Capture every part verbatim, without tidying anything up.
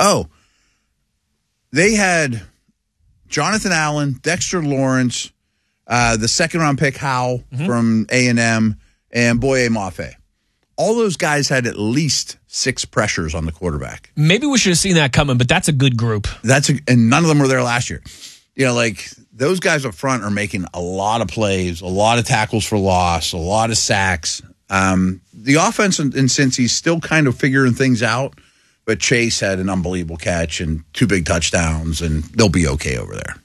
Oh, they had Jonathan Allen, Dexter Lawrence, uh, the second-round pick Howe mm-hmm. from A and M, and Boye Mafe. All those guys had at least six pressures on the quarterback. Maybe we should have seen that coming, but that's a good group. That's a, and none of them were there last year. You know, like those guys up front are making a lot of plays, a lot of tackles for loss, a lot of sacks. Um, the offense in, in Cincy's still kind of figuring things out, but Chase had an unbelievable catch and two big touchdowns, and they'll be okay over there.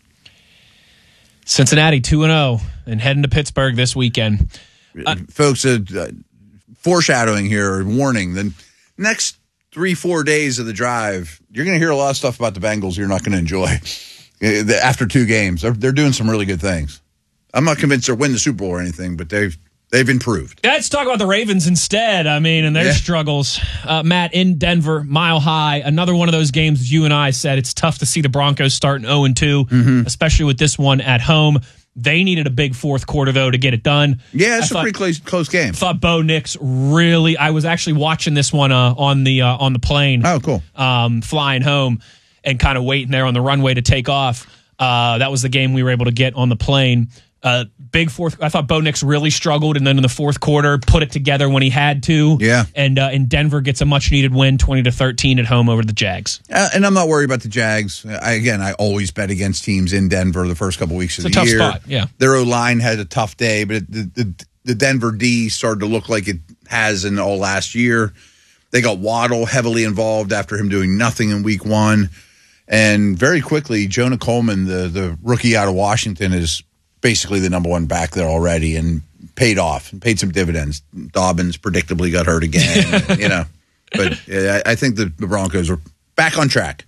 Cincinnati two and oh and heading to Pittsburgh this weekend. Uh, Folks, uh, uh, foreshadowing here, warning, the next three, four days of the drive, you're going to hear a lot of stuff about the Bengals you're not going to enjoy after two games. They're, they're doing some really good things. I'm not convinced they'll win the Super Bowl or anything, but they've they've improved. Let's talk about the Ravens instead, I mean, and their yeah. struggles. Uh, Matt, in Denver, Mile High, another one of those games you and I said it's tough to see the Broncos starting oh and two, mm-hmm. especially with this one at home. They needed a big fourth quarter, though, to get it done. Yeah, it's I a thought, pretty close, close game. thought Bo Nix really – I was actually watching this one uh, on the uh, on the plane. Oh, cool. Um, flying home and kind of waiting there on the runway to take off. Uh, that was the game we were able to get on the plane. Uh, big fourth. I thought Bo Nix really struggled, and then in the fourth quarter, put it together when he had to. Yeah. And uh, and Denver gets a much needed win, twenty to thirteen at home over the Jags. Uh, and I'm not worried about the Jags. I, again, I always bet against teams in Denver the first couple weeks of it's the a tough year. Spot. Yeah. Their O line had a tough day, but it, the, the the Denver D started to look like it has in all last year. They got Waddle heavily involved after him doing nothing in week one, and very quickly, Jonah Coleman, the the rookie out of Washington, is basically the number one back there already and paid off and paid some dividends. Dobbins predictably got hurt again, you know. But yeah, I think the Broncos are back on track.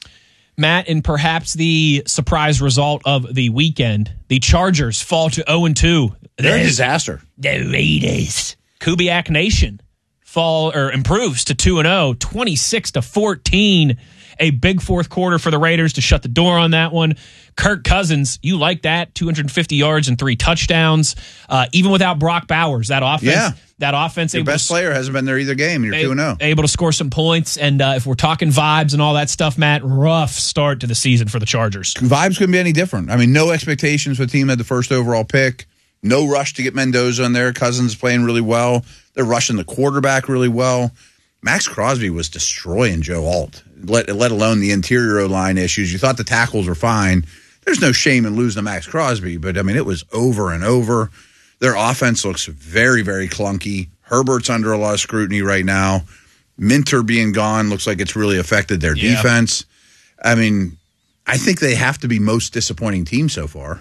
Matt, and perhaps the surprise result of the weekend, the Chargers fall to oh and two. They're a disaster. The Raiders. Kubiak Nation fall or improves to two and oh, twenty-six to fourteen. A big fourth quarter for the Raiders to shut the door on that one. Kirk Cousins, you like that, two hundred fifty yards and three touchdowns. Uh, even without Brock Bowers, that offense, yeah. that offense, your best to, player hasn't been there either game. You're two and oh, able to score some points. And uh, if we're talking vibes and all that stuff, Matt, rough start to the season for the Chargers. Vibes couldn't be any different. I mean, no expectations for the team had the first overall pick. No rush to get Mendoza in there. Cousins playing really well. They're rushing the quarterback really well. Max Crosby was destroying Joe Alt, let, let alone the interior O-line issues. You thought the tackles were fine. There's no shame in losing to Max Crosby, but, I mean, it was over and over. Their offense looks very, very clunky. Herbert's under a lot of scrutiny right now. Minter being gone looks like it's really affected their yeah. defense. I mean, I think they have to be most disappointing team so far.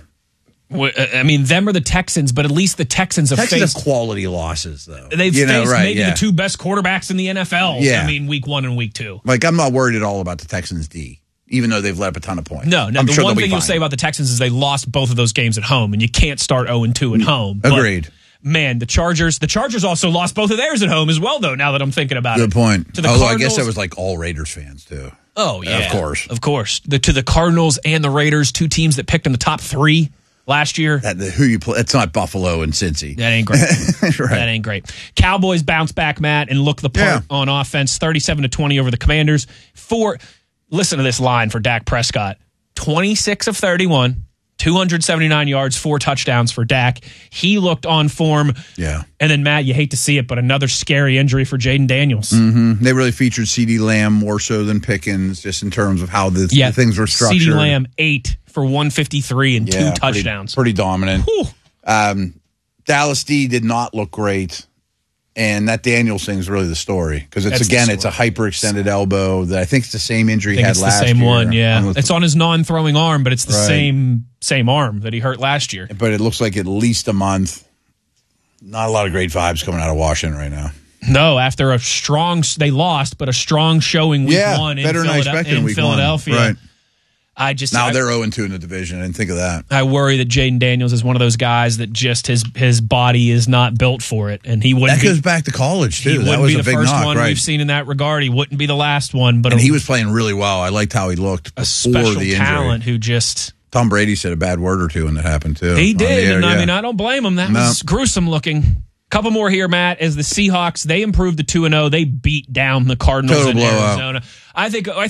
I mean, them or the Texans, but at least the Texans have Texans faced have quality losses, though. They've you faced know, right, maybe yeah. the two best quarterbacks in the N F L. Yeah. I mean, week one and week two. Like, I'm not worried at all about the Texans' D, even though they've let up a ton of points. No, no. I'm the sure one thing fine. you'll say about the Texans is they lost both of those games at home, and you can't start oh and two at home. Agreed. But, man, the Chargers, the Chargers also lost both of theirs at home as well, though, now that I'm thinking about Good it. Good point. To the Although Cardinals, I guess that was like all Raiders fans, too. Oh, yeah. Of course. Of course. The, to the Cardinals and the Raiders, two teams that picked in the top three last year. That, the, who you play? It's not Buffalo and Cincy. That ain't great. right. That ain't great. Cowboys bounce back, Matt, and look the part yeah. on offense. thirty-seven to twenty over the Commanders. Four. Listen to this line for Dak Prescott: twenty-six of thirty-one, two hundred seventy-nine yards, four touchdowns for Dak. He looked on form. Yeah. And then Matt, you hate to see it, but another scary injury for Jaden Daniels. Mm-hmm. They really featured CeeDee Lamb more so than Pickens, just in terms of how the, yeah. the things were structured. CeeDee Lamb eight for one fifty-three and yeah, two touchdowns. Pretty, pretty dominant. Um, Dallas D did not look great, and that Daniels thing is really the story because it's That's again it's a hyperextended elbow that I think it's the same injury he had it's last the same year. one, yeah. With, it's on his non-throwing arm, but it's the right. same same arm that he hurt last year. But it looks like at least a month. Not a lot of great vibes coming out of Washington right now. No, after a strong, they lost, but a strong showing week yeah, one in, better than I expected in week Philadelphia. One. Right. I just now I, they're oh and two in the division. I didn't think of that. I worry that Jaden Daniels is one of those guys that just his his body is not built for it, and he wouldn't. That be, goes back to college too. He that wouldn't was be a the big first knock, one right. we've seen in that regard. He wouldn't be the last one, but and a, he was playing really well. I liked how he looked before a special the injury. talent who just. Tom Brady said a bad word or two when that happened too. He did, air, and I yeah. mean I don't blame him. That no. was gruesome looking. Couple more here, Matt. As the Seahawks, they improved to two and zero. They beat down the Cardinals Total in blowout. Arizona. I think I